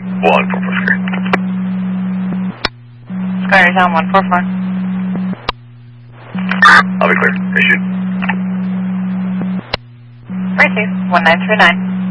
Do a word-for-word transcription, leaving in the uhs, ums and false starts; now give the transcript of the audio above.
one four four Square. Square down one four four. I'll be clear. Issued. Received one nine three nine.